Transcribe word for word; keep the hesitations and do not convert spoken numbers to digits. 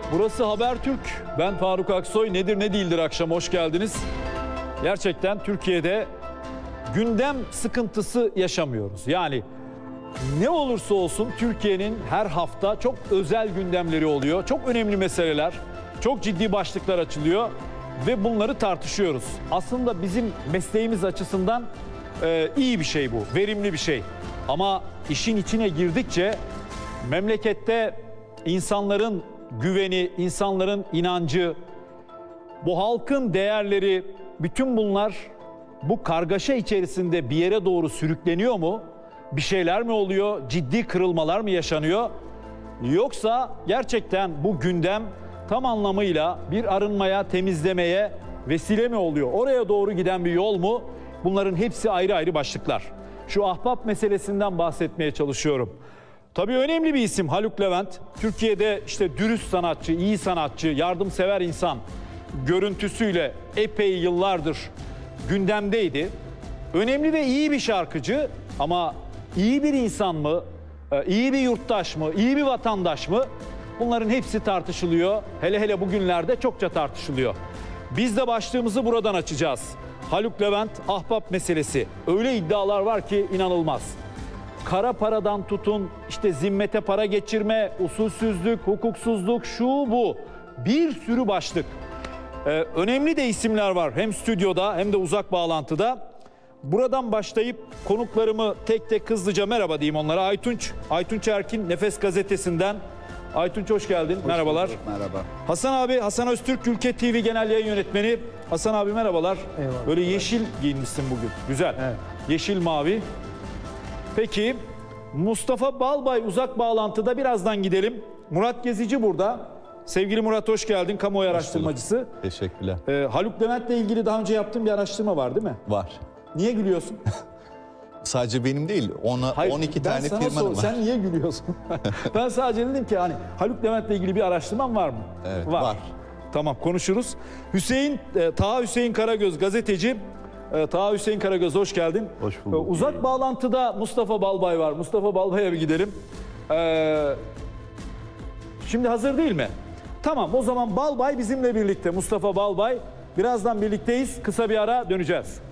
Burası Habertürk. Ben Faruk Aksoy. Nedir ne değildir akşam hoş geldiniz. Gerçekten Türkiye'de gündem sıkıntısı yaşamıyoruz. Yani ne olursa olsun Türkiye'nin her hafta çok özel gündemleri oluyor. Çok önemli meseleler, çok ciddi başlıklar açılıyor ve bunları tartışıyoruz. Aslında bizim mesleğimiz açısından e, iyi bir şey bu, verimli bir şey. Ama işin içine girdikçe memlekette insanların güveni, insanların inancı, bu halkın değerleri, bütün bunlar bu kargaşa içerisinde bir yere doğru sürükleniyor mu? Bir şeyler mi oluyor? Ciddi kırılmalar mı yaşanıyor? Yoksa gerçekten bu gündem tam anlamıyla bir arınmaya, temizlemeye vesile mi oluyor? Oraya doğru giden bir yol mu? Bunların hepsi ayrı ayrı başlıklar. Şu ahbap meselesinden bahsetmeye çalışıyorum. Tabii önemli bir isim Haluk Levent. Türkiye'de işte dürüst sanatçı, iyi sanatçı, yardımsever insan görüntüsüyle epey yıllardır gündemdeydi. Önemli ve iyi bir şarkıcı ama iyi bir insan mı, iyi bir yurttaş mı, iyi bir vatandaş mı? Bunların hepsi tartışılıyor. Hele hele bugünlerde çokça tartışılıyor. Biz de başlığımızı buradan açacağız. Haluk Levent, ahbap meselesi. Öyle iddialar var ki inanılmaz. Kara paradan tutun, işte zimmete para geçirme, usulsüzlük, hukuksuzluk, şu bu. Bir sürü başlık. Ee, önemli de isimler var hem stüdyoda hem de uzak bağlantıda. Buradan başlayıp konuklarımı tek tek hızlıca merhaba diyeyim onlara. Aytunç, Aytunç Erkin, Nefes Gazetesi'nden. Aytunç hoş geldin, hoş merhabalar. Bulduk, merhaba. Hasan abi, Hasan Öztürk, Ülke T V Genel Yayın Yönetmeni. Hasan abi merhabalar. Eyvallah. Böyle yeşil giyinmişsin bugün, güzel. Evet. Yeşil mavi. Peki, Mustafa Balbay uzak bağlantıda, birazdan gidelim. Murat Gezici burada. Sevgili Murat hoş geldin, kamuoyu araştırmacısı. Teşekkürler. Ee, Haluk Levent'le ilgili daha önce yaptığım bir araştırma var değil mi? Var. Niye gülüyorsun? Sadece benim değil, ona Hayır, on iki ben tane sana firmanın sor- var. Sen niye gülüyorsun? Ben sadece dedim ki hani Haluk Levent'le ilgili bir araştırman var mı? Evet, var. Tamam, konuşuruz. Hüseyin, e, Taha Hüseyin Karagöz gazeteci. E, Taha Hüseyin Karagöz hoş geldin. Hoş bulduk. E, uzak bağlantıda Mustafa Balbay var. Mustafa Balbay'a bir gidelim. E, şimdi hazır değil mi? Tamam, o zaman Balbay bizimle birlikte. Mustafa Balbay. Birazdan birlikteyiz. Kısa bir ara döneceğiz.